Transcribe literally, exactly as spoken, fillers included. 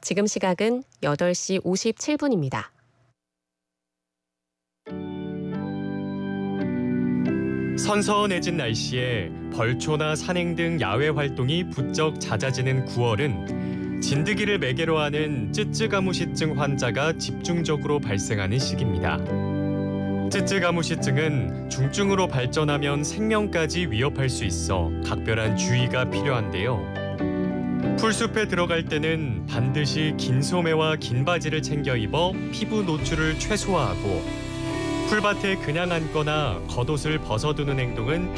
지금 시각은 여덟 시 오십칠 분입니다. 선선해진 날씨에 벌초나 산행 등 야외 활동이 부쩍 잦아지는 구월은 진드기를 매개로 하는 쯔쯔가무시증 환자가 집중적으로 발생하는 시기입니다. 쯔쯔가무시증은 중증으로 발전하면 생명까지 위협할 수 있어 각별한 주의가 필요한데요. 풀숲에 들어갈 때는 반드시 긴 소매와 긴 바지를 챙겨 입어 피부 노출을 최소화하고 풀밭에 그냥 앉거나 겉옷을 벗어두는 행동은